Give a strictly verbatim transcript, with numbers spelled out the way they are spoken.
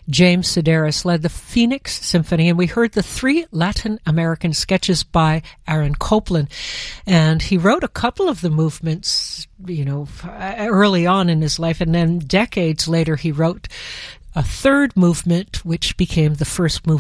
James Sedaris led the Phoenix Symphony, and we heard the three Latin American sketches by Aaron Copland. And he wrote a couple of the movements, you know, early on in his life, and then decades later he wrote a third movement, which became the first movement